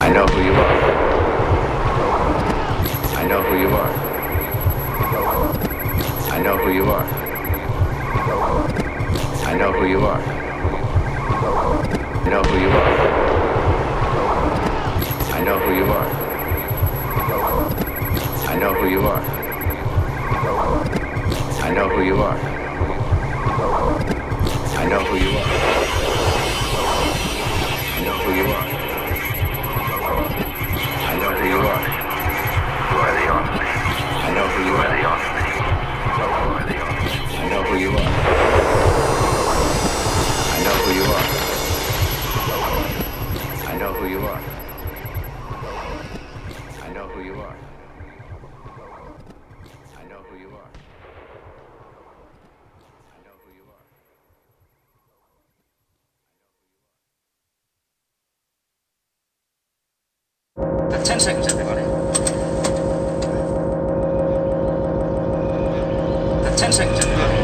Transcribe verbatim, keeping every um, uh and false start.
I know who you are. I know who you are. I know who you are. I know who you are. I know who you are. I know who you are. I know who you are. I know who you are. I know who you are. I know who you are. I know who you are. You are the only. I know who you You are are. the only. You are the only. I know who you are. I know who you are. I know who you are. I know who you are. I know who you are. I know who you are. Ten seconds, everybody. Ten seconds, everybody.